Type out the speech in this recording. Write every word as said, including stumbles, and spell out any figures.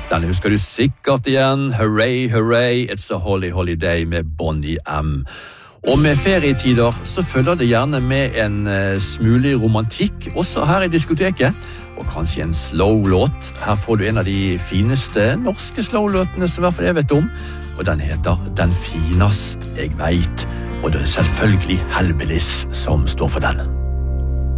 Den husker du sikkert igjen. Hooray, hooray, it's a holy holiday med Bonnie M. Og med ferietider så følger det gjerne med en uh, smulig romantikk, også her i diskoteket. Og kanskje en slow-låt. Her får du en av de fineste norske slow-låtene som i hvert fall jeg vet om. Og den heter Den finast jeg vet. Og det er selvfølgelig Hellbillies som står for den.